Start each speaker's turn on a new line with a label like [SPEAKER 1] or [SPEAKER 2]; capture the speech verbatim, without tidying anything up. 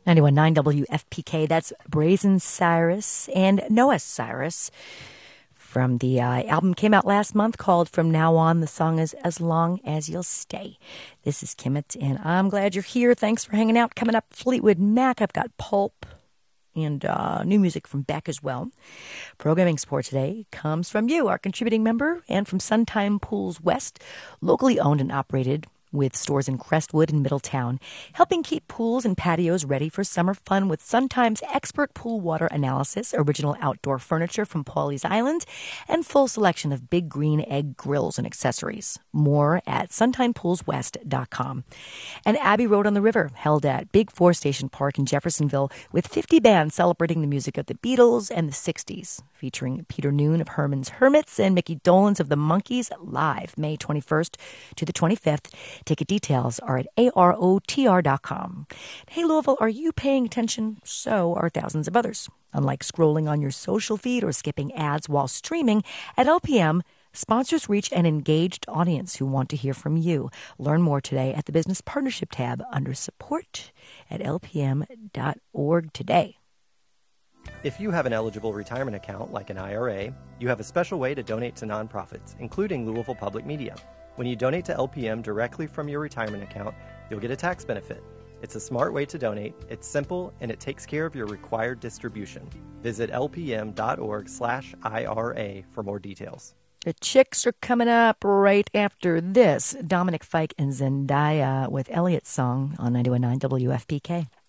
[SPEAKER 1] ninety-one point nine W F P K. That's Brazen Cyrus and Noah Cyrus from the uh, album came out last month called From Now On. The song is As Long As You'll Stay. This is Kimmett, and I'm glad you're here. Thanks for hanging out. Coming up, Fleetwood Mac. I've got Pulp and uh, new music from Beck as well. Programming support today comes from you, our contributing member, and from Suntime Pools West, locally owned and operated with stores in Crestwood and Middletown, helping keep pools and patios ready for summer fun with Suntime's expert pool water analysis, original outdoor furniture from Pawleys Island, and full selection of Big Green Egg grills and accessories. More at suntime pools west dot com. And Abbey Road on the River, held at Big Four Station Park in Jeffersonville, with fifty bands celebrating the music of the Beatles and the sixties, featuring Peter Noon of Herman's Hermits and Mickey Dolenz of the Monkees live May twenty-first to the twenty-fifth. Ticket details are at A R O T R dot com. Hey, Louisville, are you paying attention? So are thousands of others. Unlike scrolling on your social feed or skipping ads while streaming, at L P M, sponsors reach an engaged audience who want to hear from you. Learn more today at the Business Partnership tab under Support at L P M dot org today.
[SPEAKER 2] If you have an eligible retirement account like an I R A, you have a special way to donate to nonprofits, including Louisville Public Media. When you donate to L P M directly from your retirement account, you'll get a tax benefit. It's a smart way to donate, it's simple, and it takes care of your required distribution. Visit L P M dot org slash I R A for more details.
[SPEAKER 1] The chicks are coming up right after this. Dominic Fike and Zendaya with Elliot's song on ninety-one point nine W F P K.